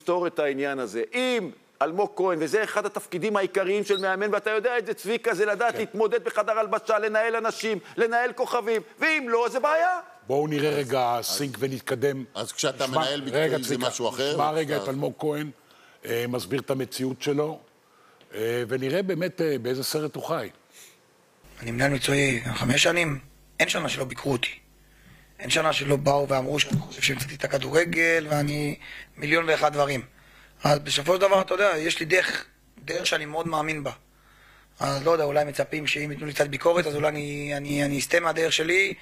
לפתור את העניין הזה. אם אלמוג כהן, וזה אחד התפקידים העיקריים של מאמן, ואתה יודע את זה, צביקה, זה לדעת להתמודד בחדר הלבשה, לנהל אנשים, לנהל כוכבים, ואם לא, זה בעיה. בואו נראה רגע סינק ונתקדם. אז כשאתה מנהל מקצועי זה משהו אחר. נשמע רגע את אלמוג כהן, מסביר את המציאות שלו, ונראה באמת באיזה סרט הוא חי. אני מנהל מקצועי 5 שנים, אין שנה שלא ביקרו אותי. אין שנה שלא באו ואמרו שאני חושב שהמצאתי את הכדורגל, ואני 1,000,001 דברים. אז בסופו של דבר, אתה יודע, יש לי דרך שאני מאוד מאמין בה. אז לא יודע, אולי מצפים שאם ייתנו לי קצת ביקורת, אז אולי אני אסתה מהדרך שלי,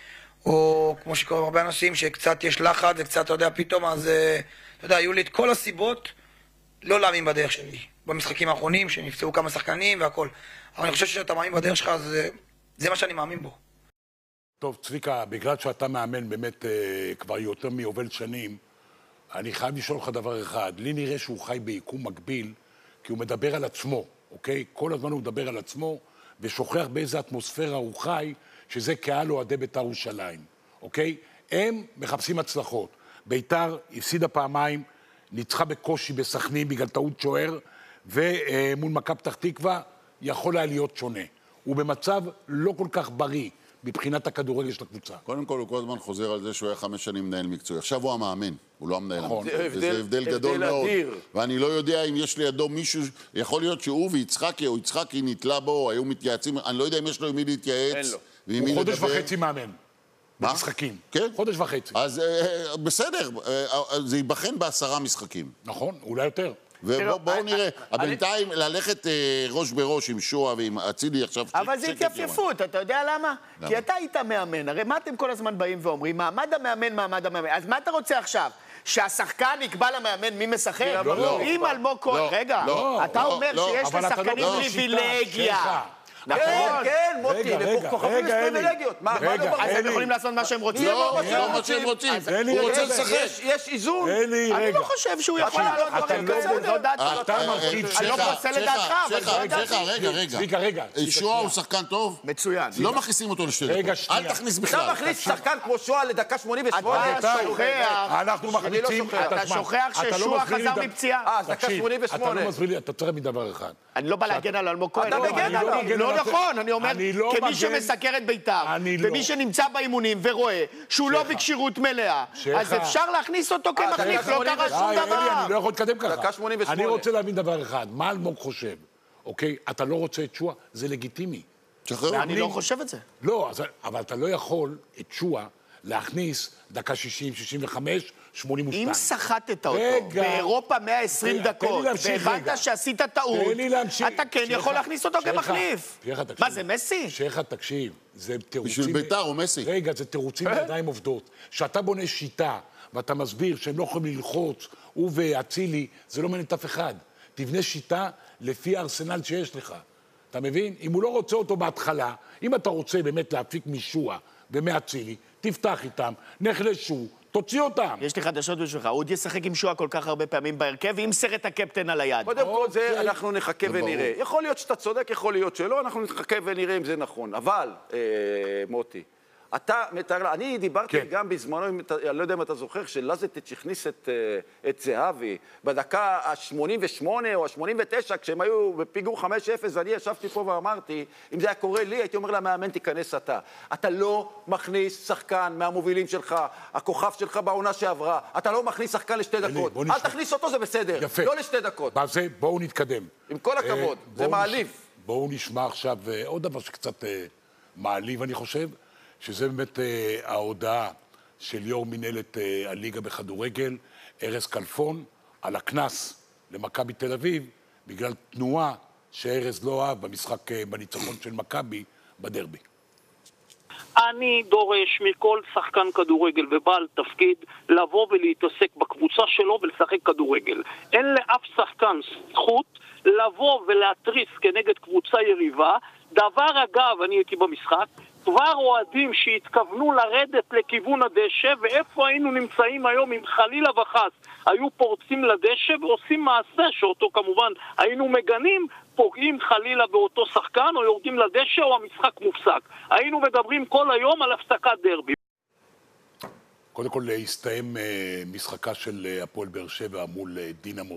או כמו שקורה הרבה אנשים, שקצת יש לחץ, וקצת, אתה יודע, פתאום, אז, אתה יודע, היו לי את כל הסיבות לא להאמין בדרך שלי. במשחקים האחרונים, שנפצעו כמה שחקנים והכל. אבל אני חושב שאתה מאמין בדרך שלך, אז זה מה שאני מאמין בו. טוב, צביקה, בגלל שאתה מאמן באמת כבר יותר מיובל שנים, אני חייב לשאול לך דבר אחד. לי נראה שהוא חי ביקום מקביל, כי הוא מדבר על עצמו, אוקיי? כל הזמן הוא מדבר על עצמו, ושוכח באיזה אטמוספירה הוא חי, שזה קהל אוהדי בית"ר ירושלים, אוקיי? הם מחפשים הצלחות. בית"ר הפסידה פעמיים, ניצחה בקושי בסכנין בגלל טעות שוער, ומול מכבי פתח תקווה יכול היה להיות שונה. הוא במצב לא כל כך בריא מבחינת הכדורגל של הקבוצה. קודם כל, הוא כל הזמן חוזר על זה שהוא היה 5 שנים מנהל מקצועי. עכשיו הוא המאמן, הוא לא המנהל המקצועי. וזה הבדל גדול מאוד. ואני לא יודע אם יש לידו מישהו, יכול להיות שהוא ויצחקי, או יצחקי נתלה בו, היו מתייעצים, אני לא יודע אם יש לו עם מי להתייעץ. הוא חודש וחצי מאמן. במשחקים. כן? חודש וחצי. אז בסדר, זה ייבחן ב10 משחקים. נכון, אולי יותר. ובואו נראה, בינתיים ללכת ראש בראש עם שועה ועם אצילי עכשיו... אבל זה התייפייפות, אתה יודע למה? כי אתה היית מאמן, הרי מה אתם כל הזמן באים ואומרים? מעמד המאמן, מעמד המאמן. אז מה אתה רוצה עכשיו? שהשחקן יקבע למאמן מי משחק? לא. אם אלמוג כהן... רגע, אתה אומר שיש לשחקנים פריבילגיה. נכון, כן, מוטי, לכוכבים יש פריבילגיות. מה לא ברור? אז הם יכולים לעשות מה שהם רוצים? לא מה שהם רוצים. הוא רוצה לשחק. יש איזון. אני לא חושב שהוא יכול לעלות דברים כאלה. זו דעת שלו. אני לא פוסל את דעתך, אבל זו דעתי. רגע. שועה הוא שחקן טוב? מצוין. לא מכניסים אותו לשתי דקות. אל תכניס בכלל. אתה מכניס שחקן כמו שועה לדקה 88? אנחנו מחליצים... אתה שוכח ששועה חזר מפציעה. דקה 88. אתה לא מסביר לי, אתה צריך מדבר אחד. אני לא בא להגן על אלמוג כהן. אתה מגן עליו. לא נכון, אני אומר, כמי שמסקר את בית"ר, ומי שנמצא באימונים ורואה שהוא לא בכשירות מלאה, אז אפשר להכניס אותו כמחליף, לא קרה שום דבר. אני לא יכול להתקדם ככה. אני רוצה להבין דבר אחד, מה אלמוג חושב? אוקיי, אתה לא רוצה את שועה, זה לגיטימי. אני לא חושב את זה. לא, אבל אתה לא יכול את שועה להכניס דקה 60, 65, 82. אם סחטת אותו באירופה 120 דקות, והבנת שעשית טעות, אתה כן יכול להכניס אותו כמחליף. מה, זה מסי? שייך, תקשיב, זה תירוצים... בשביל בית"ר הוא מסי. רגע, זה תירוצים בידיים עובדות. שאתה בונה שיטה, ואתה מסביר שהם לא יכולים ללחוץ, הוא ואצילי, זה לא מעניין את אף אחד. תבנה שיטה לפי הארסנל שיש לך. אתה מבין? אם הוא לא רוצה אותו בהתחלה, אם אתה רוצה באמת להפיק משועה ומאצילי, תפתח איתם, נחלשו, תוציא אותם. יש לי חדשות בשבילך, הוא עוד ישחק עם שועה כל כך הרבה פעמים בהרכב, ועם סרט הקפטן על היד. קודם כל זה אנחנו נחכה ונראה. יכול להיות שאתה צודק, יכול להיות שלא, אנחנו נחכה ונראה אם זה נכון. אבל, מוטי, אתה מתאר, אני דיברתי גם בזמנו, אני לא יודע אם אתה זוכר, שלזטיץ' הכניס את זהבי בדקה ה-88 או ה-89, כשהם היו בפיגור 5-0, ואני ישבתי פה ואמרתי, אם זה היה קורה לי, הייתי אומר למאמן, תיכנס אתה. אתה לא מכניס שחקן מהמובילים שלך, הכוכב שלך בעונה שעברה, אתה לא מכניס שחקן לשתי דקות. אל תכניס אותו, זה בסדר. יפה. לא לשתי דקות. בזה, בואו נתקדם. עם כל הכבוד, זה מעליב. בואו נשמע עכשיו עוד דבר שקצת מעליב, אני חושב. שזה באמת ההודעה של יו"ר מנהלת הליגה בכדורגל, ארז כלפון, על הכנס למכבי תל אביב, בגלל תנועה שארז לא אהב במשחק בניצחון של מכבי בדרבי. אני דורש מכל שחקן כדורגל ובעל תפקיד לבוא ולהתעסק בקבוצה שלו ולשחק כדורגל. אין לאף שחקן זכות לבוא ולהטריס כנגד קבוצה יריבה. דבר אגב, אני הייתי במשחק, כבר אוהדים שהתכוונו לרדת לכיוון הדשא, ואיפה היינו נמצאים היום אם חלילה וחס היו פורצים לדשא ועושים מעשה שאותו כמובן היינו מגנים, פוגעים חלילה באותו שחקן או יורדים לדשא או המשחק מופסק. היינו מדברים כל היום על הפסקת דרבי. קודם כל, הסתיים משחקה של הפועל באר שבע מול דינמו